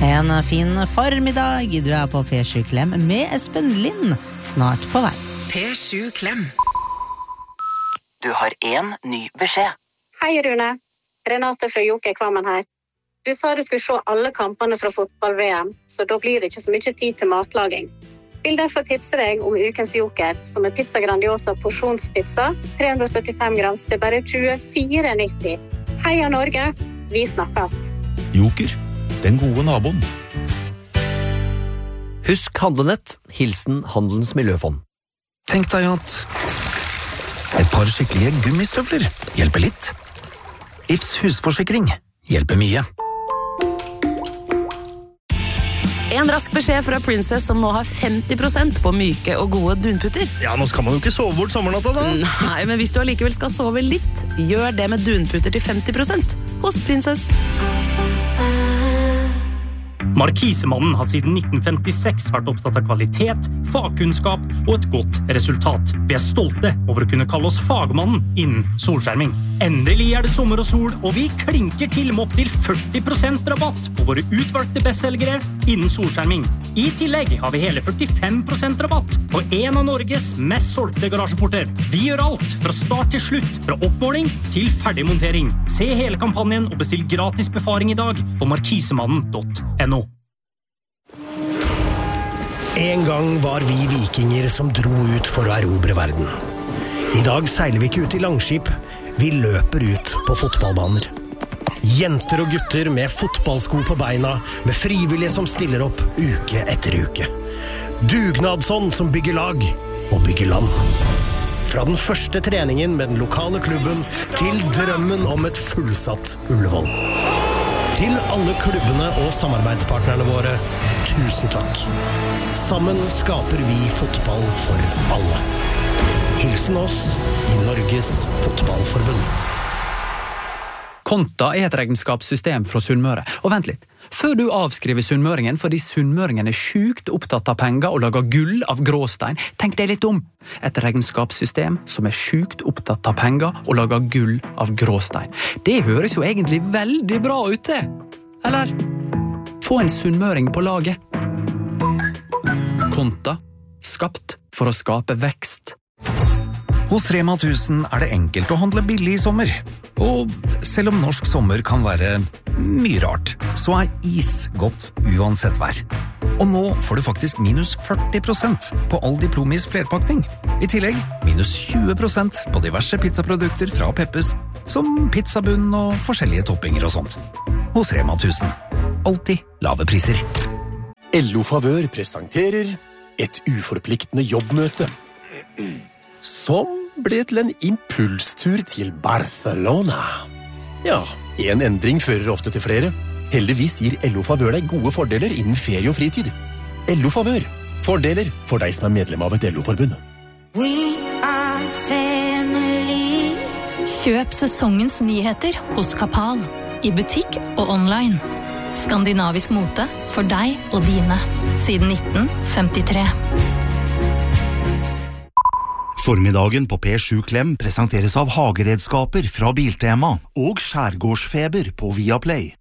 En fin formiddag, du på P7 Klem med Espen Lind, snart på vei. P7 Klem. Du har en ny beskjed. Hei Rune, Renate fra Joker Kvammen her. Du sa du skulle se alle kampene fra fotball-VM, så da blir det ikke så mye tid til matlaging. Vil derfor tipse deg om ukens Joker, som Pizza Grandiosa porsjonspizza, 375 grams til bare 24,90. Heia Norge, vi snakkes. Joker, den gode naboen. Husk handlenett, hilsen Handelens Miljøfond. Tenk deg at et par skikkelige gummistøvler hjelper litt. Ifs husforsikring hjelper mye. En rask beskjed fra Princess som nå har 50% på myke og gode dunputter. Ja, nå skal man jo ikke sove bort sommernatta da. Nei, men hvis du allikevel skal sove litt, gjør det med dunputter til 50% hos Princess. Markisemannen har siden 1956 vært opptatt av kvalitet, fagkunnskap og et godt resultat. Vi stolte over å kunne kalle oss fagmannen innen solskjerming. Endelig det sommer og sol, og vi klinker til med opp til 40% rabatt på våre utvalgte bestselgere innen solskjerming. I tillegg har vi hele 45% rabatt på en av Norges mest solgte garasjeporter. Vi gjør alt fra start til slutt, fra oppmåling til ferdigmontering. Se hele kampanjen og bestill gratis befaring i dag på markisemannen.no. En gang var vi vikinger som dro ut for å erobre verden. I dag seiler vi ikke ut i langskip, vi løper ut på fotballbaner. Jenter og gutter med fotballsko på beina, med frivillige som stiller opp uke etter uke. Dugnadsånd som bygger lag og bygger land. Fra den første treningen med den lokale klubben til drømmen om et fullsatt Ullevål. Til alle klubbene og samarbeidspartnerne våre, tusen takk. Sammen skaper vi fotball for alle. Hilsen oss i Norges fotballforbund. Konta et regnskapssystem fra Sunnmøre. Og vent litt, før du avskriver sunnmøringen fordi sunnmøringen sjukt opptatt av penger og lager gull av gråstein, tenk deg litt om. Et regnskapssystem som sjukt opptatt av penger og lager gull av gråstein. Det høres jo egentlig veldig bra ut det. Eller? Få en sunnmøring på laget. Konta, skapt for å skape vekst. Hos Rema 1000 det enkelt å handle billig i sommer. Og selv om norsk sommer kan være mye rart, så is godt uansett vær. Og nå får du faktisk minus 40% på all Diplomis flerpakning. I tillegg minus 20% på diverse pizzaprodukter fra Peppes, som pizzabunn og forskjellige toppinger og sånt. Hos Rema 1000. Alltid lave priser. LO Favør presenterer et uforpliktende jobbmøte. Som ble til en impulstur til Barcelona. Ja, en endring fører ofte til flere. Heldigvis gir LO Favør deg gode fordeler innen ferie og fritid. LO Favør. Fordeler for deg som medlem av et LO-forbund. We are family. Kjøp sesongens nyheter hos Kapal. I butikk og online. Skandinavisk mote for deg og dine. Siden 1953. Formiddagen på P7 Klem presenteres av hageredskaper fra Biltema og skjærgårdsfeber på Viaplay.